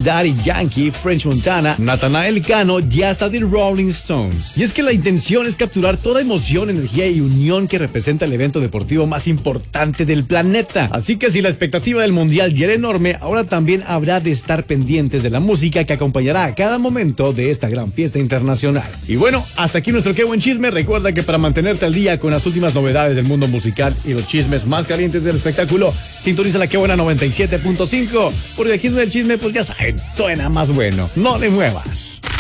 Daddy Yankee, French Montana, Nathanael Cano y hasta The Rolling Stones. Y es que la intención es capturar toda emoción, energía y unión que representa el evento deportivo más importante del planeta. Así que si la expectativa del mundial ya era enorme, ahora también habrá de estar pendientes de la música que acompañará a cada momento de esta gran fiesta internacional. Y bueno, hasta aquí nuestro Qué Buen Chisme. Recuerda que para mantenerte al día con las últimas novedades del mundo musical y los chismes más calientes del espectáculo, sintoniza la Qué Buena 97.5, porque aquí en el chisme, pues ya saben, suena más bueno. No le muevas.